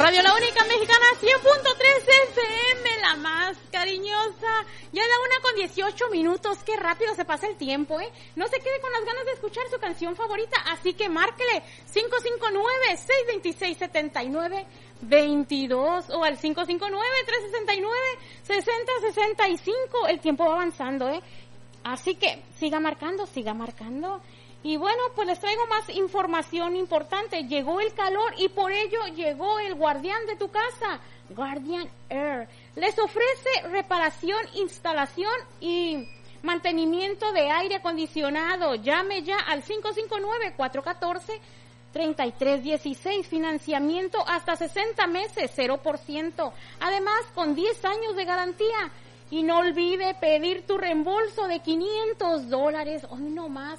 Radio La Única Mexicana 100.3 FM, la más cariñosa. Ya la 1:18. Qué rápido se pasa el tiempo, ¿eh? No se quede con las ganas de escuchar su canción favorita, así que márquele 559-626-7922 o al 559-369-6065. El tiempo va avanzando, ¿eh? Así que siga marcando. Y bueno, pues les traigo más información importante. Llegó el calor y por ello llegó el guardián de tu casa, Guardian Air. Les ofrece reparación, instalación y mantenimiento de aire acondicionado. Llame ya al 559-414-3316. Financiamiento hasta 60 meses, 0%. Además, con 10 años de garantía. Y no olvide pedir tu reembolso de $500. Hoy no más.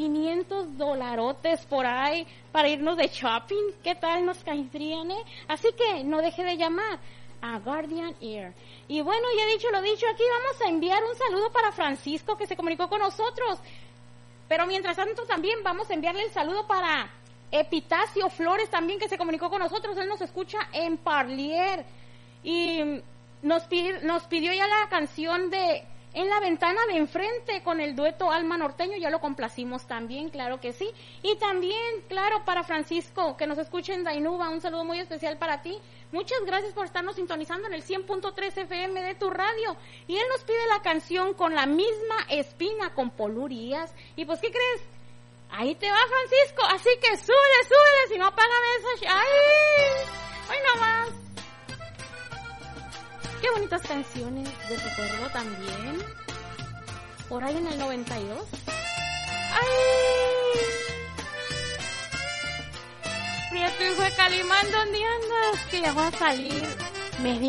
$500 por ahí para irnos de shopping. ¿Qué tal nos caerían, eh? Así que no deje de llamar a Guardian Air. Y bueno, ya dicho lo dicho, aquí vamos a enviar un saludo para Francisco, que se comunicó con nosotros. Pero mientras tanto también vamos a enviarle el saludo para Epitacio Flores también, que se comunicó con nosotros. Él nos escucha en Parlier y nos pidió ya la canción de En la ventana de enfrente con el dueto Alma Norteño. Ya lo complacimos también, claro que sí. Y también, claro, para Francisco, que nos escucha en Dainuba, un saludo muy especial para ti. Muchas gracias por estarnos sintonizando en el 100.3 FM de tu radio. Y él nos pide la canción Con la misma espina, con Polurías. Y pues, ¿qué crees? Ahí te va, Francisco. Así que súbele, si no apagan esa... ¡Ay! ¡Hoy no más! Qué bonitas canciones de recuerdo también. Por ahí en el 92. ¡Ay! Prieto hijo de Calimán, ¿dónde andas? Que ya va a salir media